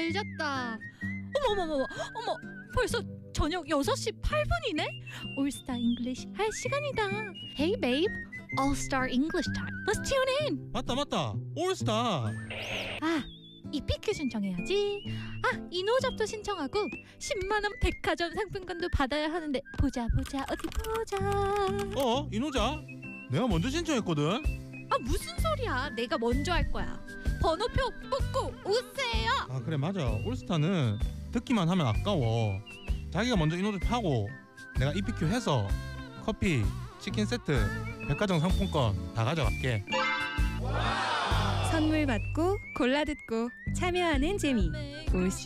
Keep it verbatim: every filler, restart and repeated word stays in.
잘 잤다. 어머 어머 어머 어머 벌써 저녁 여섯 시 팔 분이네? 올스타 잉글리시 할 시간이다. Hey babe, All Star English time. Let's tune in. 맞다 맞다 올스타. 아, 이피큐 신청해야지. 아, 이노잡도 신청하고 십만 원 백화점 상품권도 받아야 하는데 보자 보자 어디 보자. 어? 이노자? 내가 먼저 신청했거든. 아, 무슨 소리야. 내가 먼저 할 거야. 번호표 뽑고 오세요. 아 그래 맞아. 올스타는 듣기만 하면 아까워. 자기가 먼저 이노자 파고 내가 이피큐 해서 커피, 치킨 세트, 백화점 상품권 다 가져갈게. 선물 받고 골라 듣고 참여하는 재미. 올스타